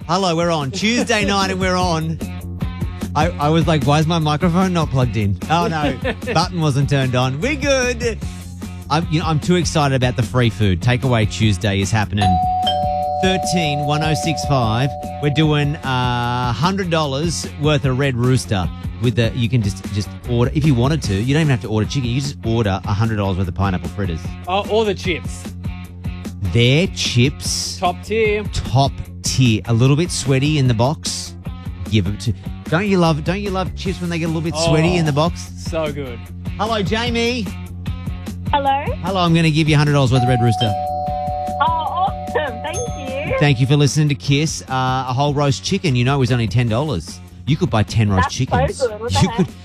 Hello, we're on. Tuesday night and we're on. I was like, why is my microphone not plugged in? Oh, no. Button wasn't turned on. We're good. I'm too excited about the free food. Takeaway Tuesday is happening. 131065. We're doing $100 worth of Red Rooster. You can just order, if you wanted to. You don't even have to order chicken. You just order $100 worth of pineapple fritters. Oh, or the chips. Their chips. Top tier. Top tier. A little bit sweaty in the box. Give them to. Don't you love chips when they get a little bit sweaty in the box? So good. Hello, Jamie. Hello. Hello, I'm going to give you $100 worth of Red Rooster. Oh, awesome. Thank you. Thank you for listening to Kiss. A whole roast chicken, it was only $10. You could buy 10 roast That's chickens. so good. What the heck?